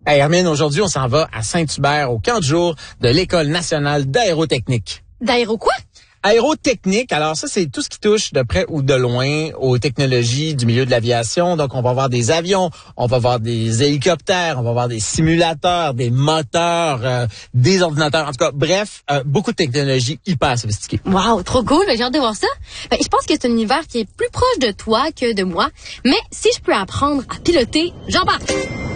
Hey Hermine, aujourd'hui, on s'en va à Saint-Hubert au camp de jour de l'École nationale d'aérotechnique. D'aéro quoi? Aérotechnique, alors ça, c'est tout ce qui touche de près ou de loin aux technologies du milieu de l'aviation. Donc, on va voir des avions, on va voir des hélicoptères, on va voir des simulateurs, des moteurs, des ordinateurs. En tout cas, bref, beaucoup de technologies hyper sophistiquées. Wow, trop cool, j'ai hâte de voir ça. Je pense que c'est un univers qui est plus proche de toi que de moi. Mais si je peux apprendre à piloter, j'embarque.